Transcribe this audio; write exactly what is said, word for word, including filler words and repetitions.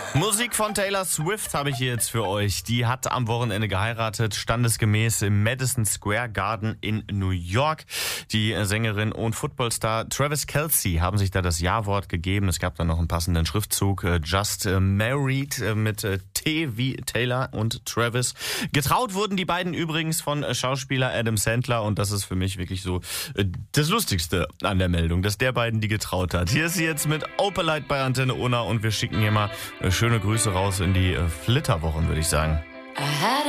Musik von Taylor Swift habe ich hier jetzt für euch. Die hat am Wochenende geheiratet, standesgemäß im Madison Square Garden in New York. Die Sängerin und Footballstar Travis Kelce haben sich da das Ja-Wort gegeben. Es gab dann noch einen passenden Schriftzug, Just Married, mit T wie Taylor und Travis. Getraut wurden die beiden übrigens von Schauspieler Adam Sandler, und das ist für mich wirklich so das Lustigste an der Meldung, dass der beiden die getraut hat. Hier ist sie jetzt mit Opalite bei Antenne Unna, und wir schicken hier mal schöne Grüße raus in die Flitterwochen, würde ich sagen.